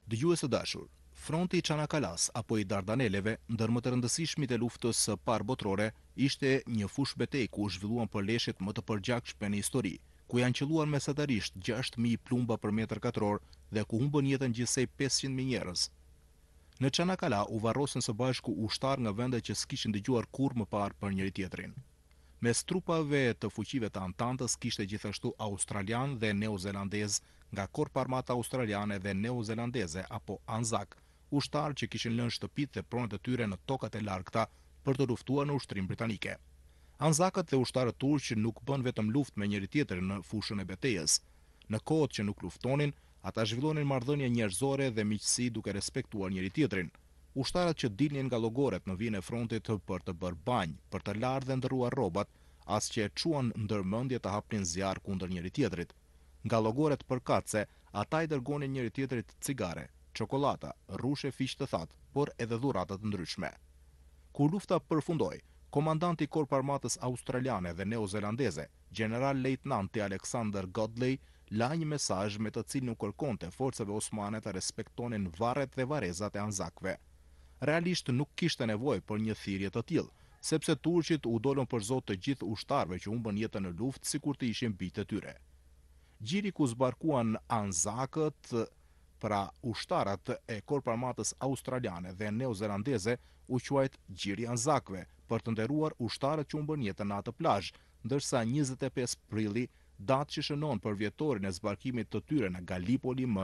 Dëgjues të dashur, fronti i Çanakalas apo i Dardaneleve, ndër më të rëndësishmit e luftës së parë botërore, ishte një fushë betejë ku u zhvilluan përleshjet më të përgjakshme në histori, ku janë qelluar mesatarisht 6.000 plumba për metër katror dhe ku humbën jetën gjithsej 500.000 njerëz. Në Çanakala u varrosen së bashku ushtar nga vende që s'kishin dëgjuar kurrë më parë për njëri tjetrin. Mes trupave të fuqive të Antantës kishte gjithashtu australian dhe neozelandez nga Korpa Armata Australiane dhe Neozelandeze apo ANZAC, ushtarë që kishin lënë shtëpitë dhe pronët e tyre në tokat e largëta për të luftuar në ushtrim britanike. ANZAC-ët dhe ushtarët turq nuk bën vetëm luftë me njëri tjetrin në fushën e betejës. Në kohët që nuk luftonin, ata zhvillonin marrëdhënie njerëzore dhe miqësi duke respektuar njëri tjetrin. Ushtarët që dilnin nga llogoret në vijën e frontit për të bërë banjë, për të larë dhe ndërruar rrobat, as që e çuan ndërmendje të hapnin zjarr kundër njëri tjetrit. Nga llogoret përkatëse, ata i dërgonin njëri tjetrit cigare, çokolata, rrushe fiq të thatë, por edhe dhurata të ndryshme. Kur lufta përfundoi, komandanti i Korpë Armatës Australiane dhe Neozelandeze, general lejtnanti Alexander Godley, la një mesazh me të cilin u kërkonte forcave osmane të respektonin varret dhe varrezat e anzakëve. Realisht nuk kishte nevojë për një thirrje të tillë, sepse turqit u dolën për zot të gjithë ushtarëve që humbën jetën në luftë sikur të ishin bijtë e tyre. Gjiri ku zbarkuan anzakët, pra ushtarët e Korpë Armatës Australiane dhe Neozelandeze, u quajt gjiri anzakëve për të nderuar ushtarët që humbën jetën në atë plazh, ndërsa 25 prilli, datë që shënon për vjetorin e zbarkimit të tyre në Gallipoli më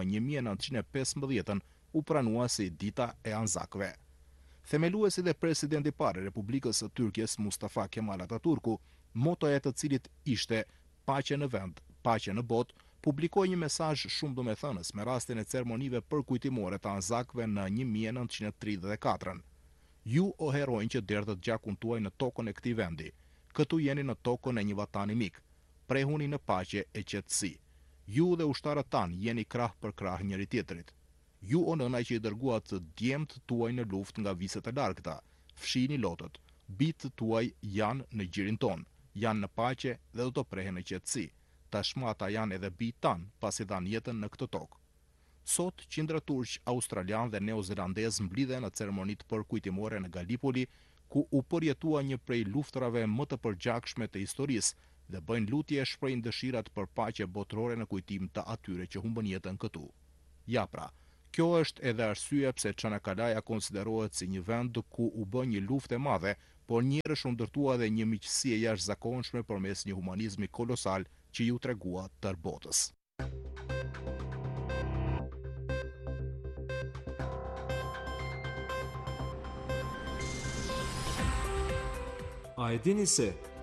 1915, u pranua si dita e anzakëve. Themeluesi dhe presidenti i parë i Republikës së Turqisë Mustafa Kemal Atatürku, motoja e të cilit ishte paqe në vend, paqe në botë, publikoi një mesazh shumë domethënës me rastin e ceremonive përkujtimore të anzakëve në 1934. Ju o heronj që derdhët gjakun tuaj në tokën e këtij vendi, këtu jeni në tokën e një vatani mik. Prehuni në paqe e qetësi. Ju dhe ushtarët tanë jeni krah për krah njëri tjetrit. Ju o nëna që i dërguat djemt tuaj në luftë nga viset e largëta, fshini lotët, bitë tuaj janë në gjirin ton, janë në paqe dhe do të prehen në qetësi. Tashmë ata janë edhe bitë tanë, pasi dhanë jetën në këtë tokë. Sot, qindra turq, australian dhe neozelandez mblidhen në ceremonitë përkujtimore në Gallipoli, ku u përjetua një prej luftrave më të përgjakshme të historisë dhe bëjnë lutje e shprehin dëshirat për paqe botërore në kujtim të atyre që humbën jetën këtu. Ja pra, kjo është edhe arsyeja pse Çanakalaja konsiderohet si një vend ku u bë një luftë e madhe, por njerësh u ndërtua edhe një miqësi e jashtëzakonshme përmes një humanizmi kolosal që ju tregua tër botës. A e dini se